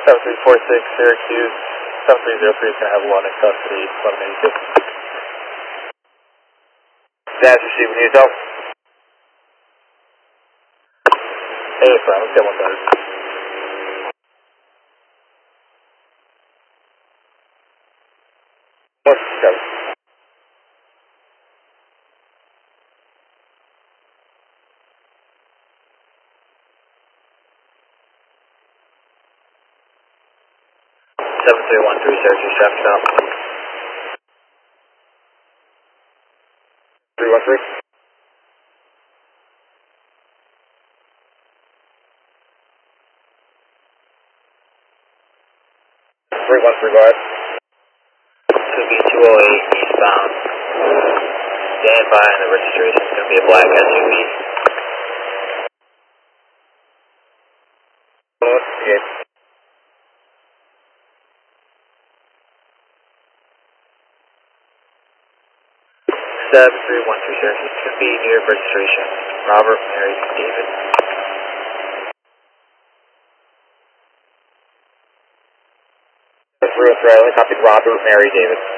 7346 Syracuse, 7303 is going to have one in custody, 1182. That's receiving yourself. Hey, fine, let's get one better. What's the 7313 Syracuse, traffic stop. 313? Go ahead. 2B208 eastbound. Stand by and the registration is going to be a black SUV. Yes. 7313 Syracuse, 2B New York registration. Robert, Mary, David. 303, I only copied Robert, Mary, David.